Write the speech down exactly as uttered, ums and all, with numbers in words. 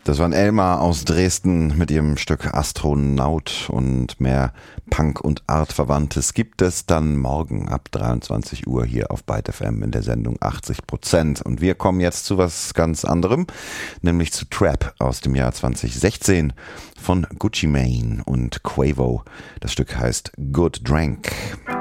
Das waren Elmar aus Dresden mit ihrem Stück Astronaut, und mehr Punk- und Artverwandtes gibt es dann morgen ab dreiundzwanzig Uhr hier auf Byte F M in der Sendung achtzig Prozent. Und wir kommen jetzt zu was ganz anderem, nämlich zu Trap aus dem Jahr zwanzig sechzehn von Gucci Mane und Quavo. Das Stück heißt Good Drank.